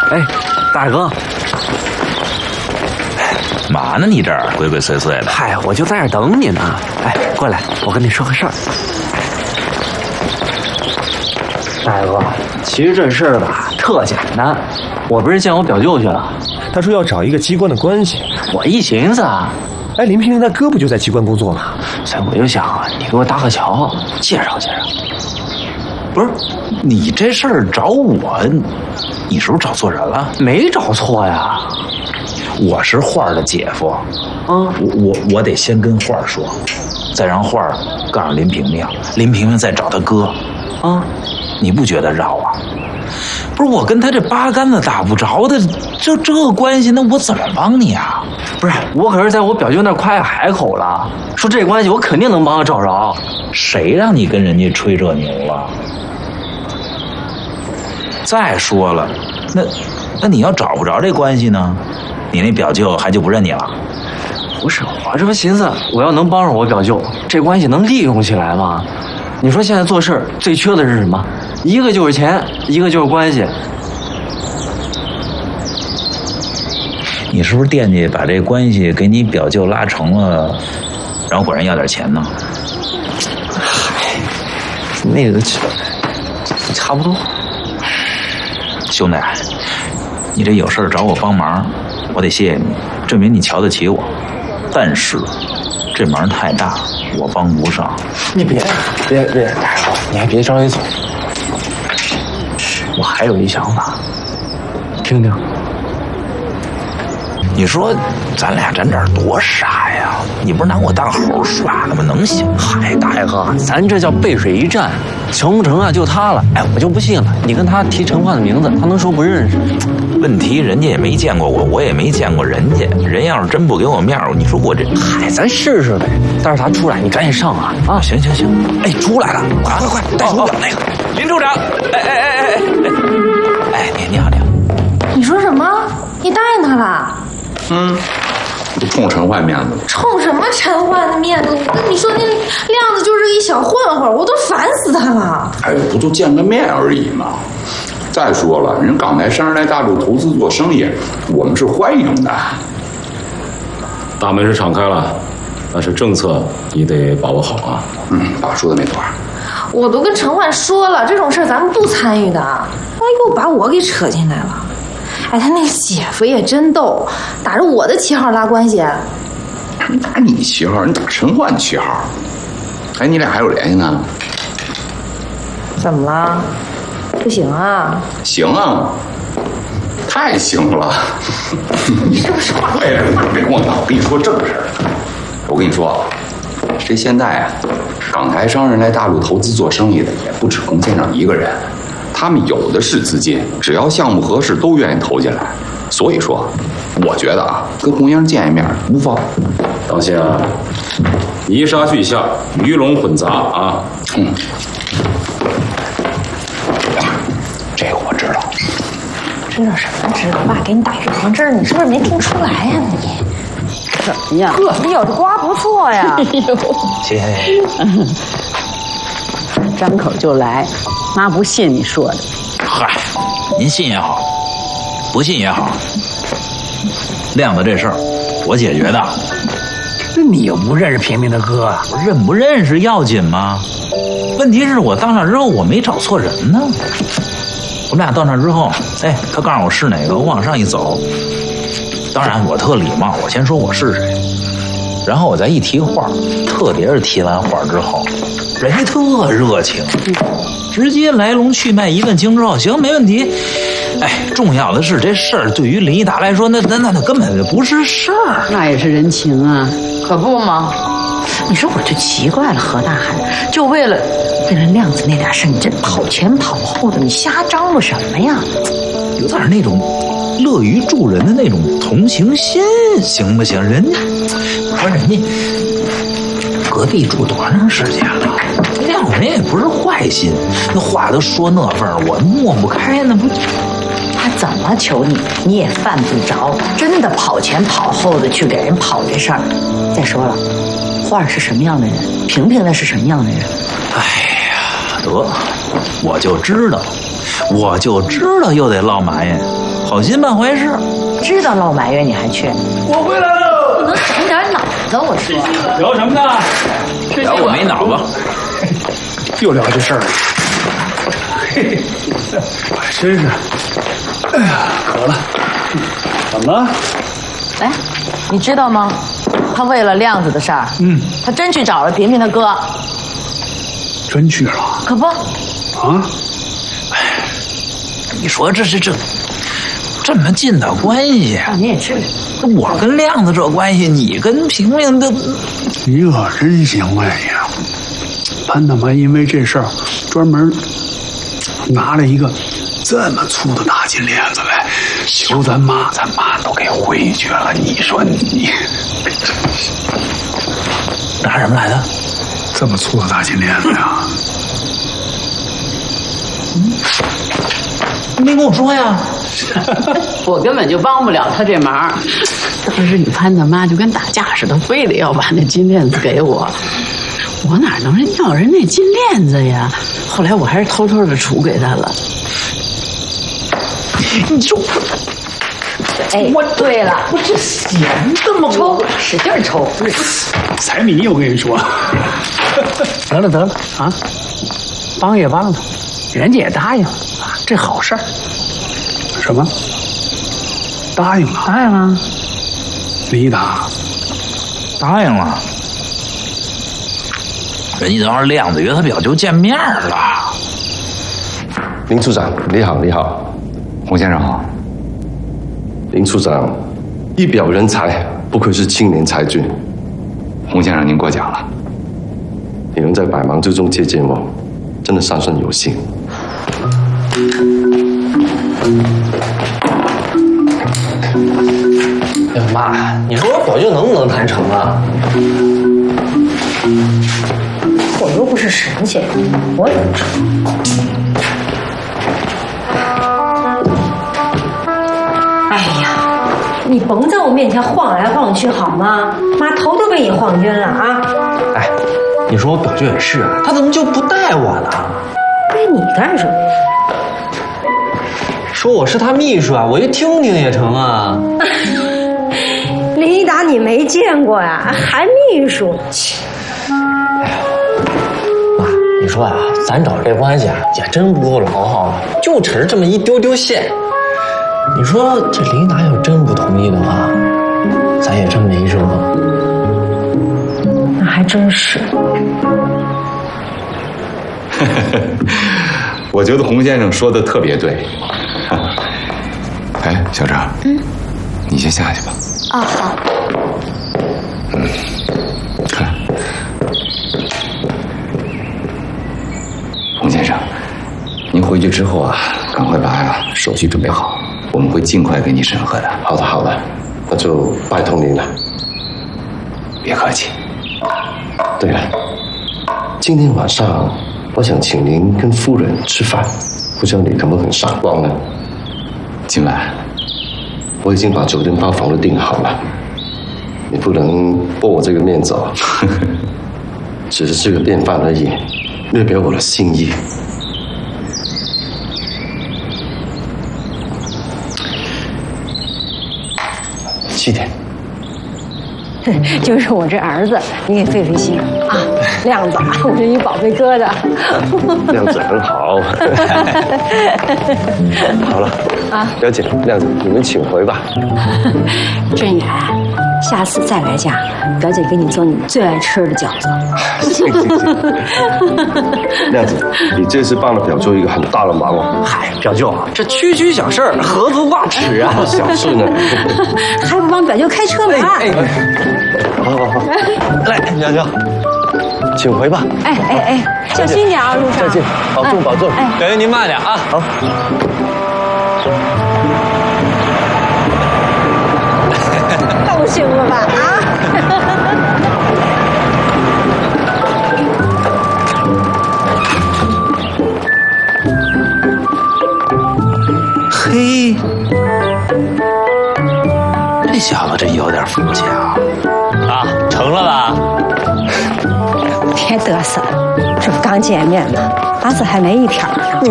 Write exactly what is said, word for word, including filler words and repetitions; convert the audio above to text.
哎，大哥， 嘛呢？你这儿鬼鬼祟祟的？ 嗨，我就在这等你呢。哎，过来，我跟你说个事儿。大哥，其实这事儿吧特简单，我不是见我表舅去了， 他说要找一个机关的关系。 我一寻思啊， 哎，林平平他哥不就在机关工作吗？ 所以我就想你给我搭个桥，介绍介绍。 不是，你这事儿找我，你是不是找错人了？ 没找错呀。 我是花儿的姐夫， 嗯， 我我我得先跟花儿说，再让花儿告诉林萍萍，林萍萍再找他哥， 啊， 你不觉得绕啊？不是，我跟他这八竿子打不着的，这这个关系，那我怎么帮你啊？ 不是，我可是在我表舅那儿夸海口了，说这关系我肯定能帮他找着。 谁让你跟人家吹这牛了？再说了，那那你要找不着这关系呢？你那表舅还就不认你了？ 不是，我这不寻思，我要能帮上我表舅，这关系能利用起来吗？你说现在做事最缺的是什么？一个就是钱，一个就是关系。 你是不是惦记把这关系给你表舅拉成了，然后管人要点钱呢？ 嗨，那个差不多。 兄弟，你这有事找我帮忙，我得谢谢你，证明你瞧得起我。但是这忙太大，我帮不上。 你别别别，大哥，你还别着急走。我还有一想法，听听。 你说咱俩站这儿多傻呀！你不是拿我当猴耍的吗？能行？ 嗨，大哥，咱这叫背水一战，成不成啊就他了。哎，我就不信了，你跟他提陈焕的名字，他能说不认识？ 问题人家也没见过我，我也没见过人家。人要是真不给我面儿，你说我这…… 嗨，咱试试呗。但是他出来，你赶紧上啊！啊， 行行行，哎，出来了，快快快，带手表那个，林处长，哎哎哎哎哎，哎，你你好你好， 你说什么？你答应他了？ 嗯，就冲陈焕面子了。 冲什么陈焕的面子？我跟你说，那亮子就是一小混混，我都烦死他了。 哎，不就见个面而已嘛。再说了，人港台商人来大陆投资做生意，我们是欢迎的。 大门是敞开了，但是政策你得把握好啊。 嗯，爸说的没错。 我都跟陈焕说了，这种事咱们不参与的。他又把我给扯进来了。哎，他那个姐夫也真逗，打着我的旗号拉关系。 你打你旗号，你打陈焕旗号。哎，你俩还有联系呢？ 怎么了？不行啊？ 行啊，太行了。 你是不是话？ 哎，别跟我闹，我跟你说正事儿。我跟你说，这现在啊，港台商人来大陆投资做生意的也不止龚先生一个人。他们有的是资金，只要项目合适，都愿意投进来。所以说，我觉得啊，跟龚先生见一面无妨。 当心啊，泥沙俱下，鱼龙混杂啊！ 嗯，这个我知道。 知道什么知道？爸给你打预防针，你是不是没听出来呀、啊？你怎么样？呵，哎呦，这瓜不错呀！哎呦， 谢谢。 张口就来，妈不信你说的。 嗨，您信也好，不信也好，亮子这事儿我解决的。 那你又不认识平平的哥啊？ 认不认识要紧吗？问题是我到那之后我没找错人呢。我们俩到那之后，哎，他告诉我是哪个，我往上一走，当然我特礼貌，我先说我是谁，然后我再一提话，特别是提完话之后，人家特热情，直接来龙去脉一问清之后，行，没问题。哎，重要的是这事儿对于林一达来说，那那那那根本就不是事儿。 那也是人情啊， 可不吗？ 你说我就奇怪了，何大海，就为了为了亮子那点事，你这跑前跑后的，你瞎张罗什么呀？ 有点那种乐于助人的那种同情心，行不行？人家不是人家隔壁住多长时间了？亮子人也不是坏心，那话都说那份儿，我抹不开，那不。 他怎么求你，你也犯不着，真的跑前跑后的去给人跑这事儿。再说了，花儿是什么样的人，平平那是什么样的人？ 哎呀，得，我就知道，我就知道又得落埋呀。 好心办坏事。 知道老埋怨你还劝， 我回来了， 不能长点脑子。我说， 聊什么呢？聊我没脑子。 又聊这事儿了。嘿，真是，哎呀，渴了。怎么了？ 哎，你知道吗？他为了亮子的事儿， 嗯， 他真去找了萍萍的哥。 真去了？ 可不。 啊？ 你说这是这这么近的关系， 啊，你也是。 我跟亮子这关系，你跟萍萍的， 你可真行啊你！潘大妈因为这事儿，专门拿了一个这么粗的大金链子来求咱妈，咱妈都给回绝了。你说你拿什么来的？ 这么粗的大金链子呀？ 你没跟我说呀？ 我根本就帮不了他这忙。当时你潘大妈就跟打架似的，非得要把那金链子给我，我哪能要人那金链子呀？后来我还是偷偷的处给他了。 你说， 哎， 我对了， 我这闲的吗？ 抽，使劲抽。 财迷，我跟你说。得了得了啊，帮也帮了，人家也答应了，这好事儿。什么？答应了？答应了。李达答应了。人家当时亮子约他表舅见面了。 林处长，你好，你好。 洪先生好。 林处长，一表人才，不愧是青年才俊。 洪先生，您过奖了。 你能在百忙之中接见我，真的三生有幸。 哎呀妈，你说我表舅能不能谈成啊？ 我又不是神仙，我怎么知道？哎呀，你甭在我面前晃来晃去好吗？妈头都被你晃晕了啊！ 哎，你说我表舅也是啊，他怎么就不带我呢？ 带你干什么呀？ 说我是他秘书啊，我一听听也成啊。 林一达你没见过呀，还秘书？ 妈，你说啊，咱找这关系啊，也真不够牢靠的，就只是这么一丢丢线。你说这林一达要真不同意的话，咱也真没辙。 那还真是。 我觉得洪先生说的特别对。哎，小张，嗯，你先下去吧。 啊，好。 嗯，看，洪先生，您回去之后啊，赶快把手续准备好，我们会尽快给你审核的。 好的，好的，那就拜托您了。 别客气。 对了，今天晚上我想请您跟夫人吃饭，不知道你肯不肯赏光呢？ 今晚我已经把酒店包房都订好了，你不能驳我这个面子哦。只是吃个便饭而已，略表我的心意。七点。 就是我这儿子，你给费费心啊，亮子，我这一宝贝疙瘩。 亮子很好。好了啊，表姐，亮子，你们请回吧。 振远，下次再来家，表姐给你做你最爱吃的饺子。 行行行。亮子，你这次帮了表舅一个很大的忙哦。 嗨，表舅，这区区小事儿，何足挂齿啊！ 小事呢， 还不帮表舅开车门？ 哎哎， 好好好，来，表舅，请回吧。 哎哎哎，小心点啊，路上。 再见，保重保重。 哎， 表舅您慢点啊。 好。 高兴了吧？啊！ 嘿，这小子这有点福气啊！ 啊，成了吧？ 别嘚瑟了，这不刚见面吗？八字还没一撇儿。